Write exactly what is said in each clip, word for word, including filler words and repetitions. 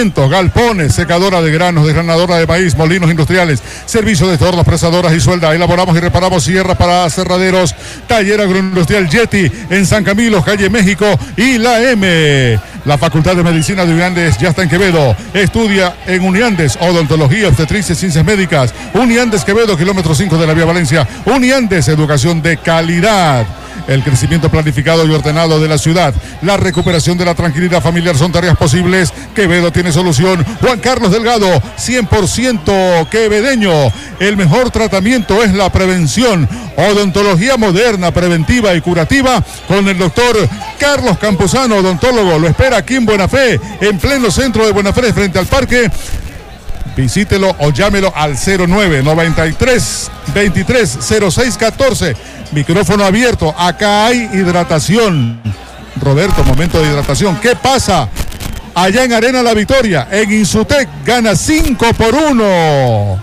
Cimientos, galpones, secadora de granos, desgranadora de maíz, molinos industriales, servicio de tornos, presadoras y suelda. Elaboramos y reparamos sierras para aserraderos. Taller agroindustrial Yeti en San Camilo, calle México y la M. La Facultad de Medicina de Uniandes ya está en Quevedo. Estudia en Uniandes odontología, obstetricia y ciencias médicas. Uniandes Quevedo, kilómetro cinco de la vía Valencia. Uniandes, educación de calidad. El crecimiento planificado y ordenado de la ciudad, la recuperación de la tranquilidad familiar son tareas posibles. Quevedo tiene solución. Juan Carlos Delgado, cien por ciento quevedeño. El mejor tratamiento es la prevención. Odontología moderna, preventiva y curativa con el doctor Carlos Campuzano, odontólogo. Lo espera aquí en Buena Fe, en pleno centro de Buena Fe, frente al parque. Visítelo o llámelo al cero nueve noventa y tres veintitrés cero seis catorce. Micrófono abierto. Acá hay hidratación. Roberto, momento de hidratación. ¿Qué pasa? Allá en Arena La Victoria, en Insutec, gana cinco por uno.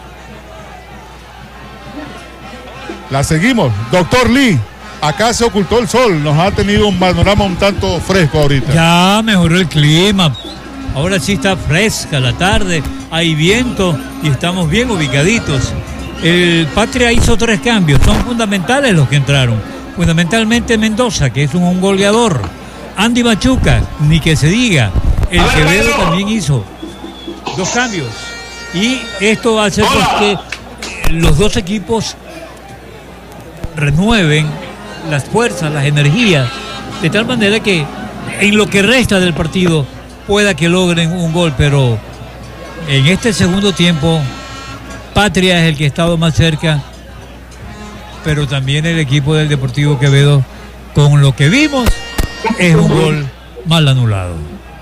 La seguimos. Doctor Lee, acá se ocultó el sol. Nos ha tenido un panorama un tanto fresco ahorita. Ya mejoró el clima. Ahora sí está fresca la tarde, hay viento y estamos bien ubicaditos. El Patria hizo tres cambios, son fundamentales los que entraron. Fundamentalmente Mendoza, que es un, un goleador. Andy Machuca, ni que se diga. El Quevedo también hizo dos cambios. Y esto va a hacer pues, que los dos equipos renueven las fuerzas, las energías, de tal manera que en lo que resta del partido pueda que logren un gol, pero en este segundo tiempo Patria es el que ha estado más cerca, pero también el equipo del Deportivo Quevedo, con lo que vimos, es un gol mal anulado.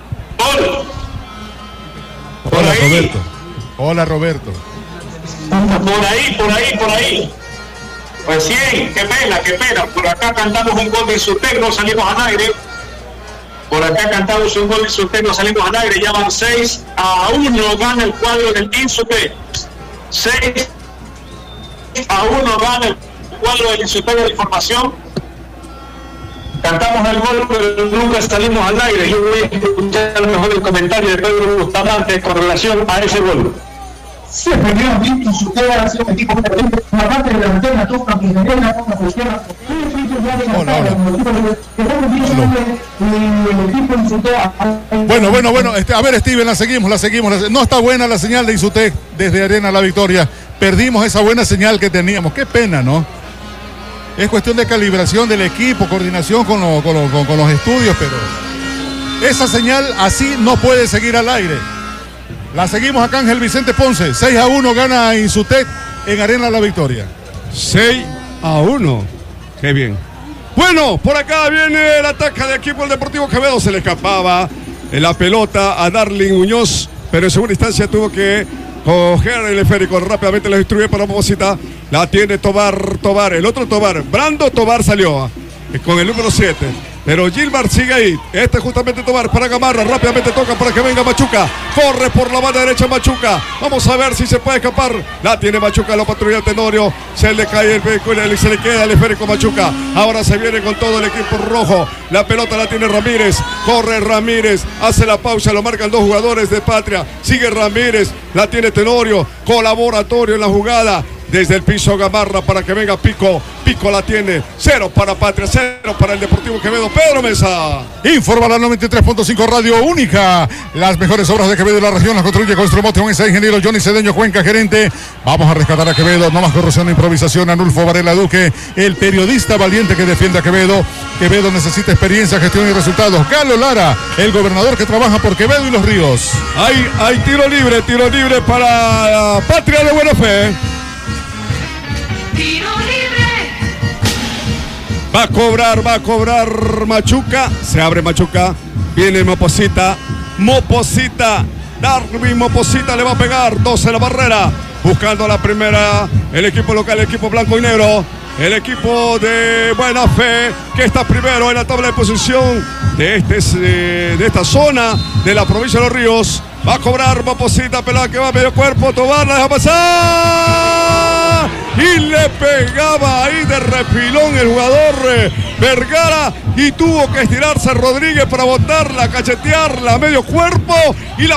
Hola Roberto. Hola Roberto. Por ahí, por ahí, por ahí. Pues sí, qué pena, qué pena. Por acá cantamos un gol de Insutec, no salimos al aire. Por acá cantamos un gol de Insutec, no salimos al aire. Ya van seis a uno, gana el cuadro del Insutec. seis a uno gana el cuadro del Insutec de la información. Cantamos el gol, pero nunca salimos al aire. Yo voy a escuchar a lo mejor el comentario de Pedro Bustamante con relación a ese gol. Sí, efectivamente, Insutec ha sido un equipo potente. La parte de la antena toca que genera, toca funciona. Hola, hola. Bueno, bueno, bueno. Este, a ver, Steven, la seguimos, la seguimos. No está buena la señal de Insutec desde Arena La Victoria. Perdimos esa buena señal que teníamos. Qué pena, ¿no? Es cuestión de calibración del equipo, coordinación con, lo, con, lo, con, con los estudios, pero esa señal así no puede seguir al aire. La seguimos acá, Ángel Vicente Ponce. seis a uno gana Insutec en Arena La Victoria. seis a uno. Qué bien. Bueno, por acá viene el ataque del equipo del Deportivo Quevedo. Se le escapaba en la pelota a Darling Muñoz, pero en segunda instancia tuvo que coger el esférico. Rápidamente la distribuye para Mopocita. La tiene Tobar, Tobar, el otro Tobar. Brando Tobar salió con el número siete. Pero Gilmar sigue ahí. Este justamente Tobar para Gamarra. Rápidamente toca para que venga Machuca. Corre por la banda derecha Machuca. Vamos a ver si se puede escapar. La tiene Machuca, la patrulla Tenorio. Se le cae el vehículo y se le queda el esférico Machuca. Ahora se viene con todo el equipo rojo. La pelota la tiene Ramírez. Corre Ramírez. Hace la pausa. Lo marcan dos jugadores de Patria. Sigue Ramírez. La tiene Tenorio. Colaboratorio en la jugada. Desde el piso Gamarra para que venga Pico. Pico la tiene. Cero para Patria, cero para el Deportivo Quevedo. Pedro Mesa. Informa la noventa y tres punto cinco Radio Única. Las mejores obras de Quevedo de la región las construye Construmotion. Ese ingeniero Johnny Cedeño Cuenca, gerente. Vamos a rescatar a Quevedo. No más corrupción e improvisación. Anulfo Varela Duque, el periodista valiente que defiende a Quevedo. Quevedo necesita experiencia, gestión y resultados. Galo Lara, el gobernador que trabaja por Quevedo y Los Ríos. Hay, hay tiro libre, tiro libre para Patria de Buena Fe. Tiro libre. Va a cobrar, va a cobrar Machuca. Se abre Machuca. Viene Mopocita. Mopocita. Darwin Mopocita le va a pegar. doce la barrera. Buscando la primera. El equipo local, el equipo blanco y negro. El equipo de Buena Fe, que está primero en la tabla de posición de, este, de esta zona de la provincia de Los Ríos. Va a cobrar Mopocita, pelada que va a medio cuerpo. Tobar la deja pasar. Y le pegaba ahí de refilón el jugador eh, Vergara. Y tuvo que estirarse Rodríguez para botarla, cachetearla a medio cuerpo. Y la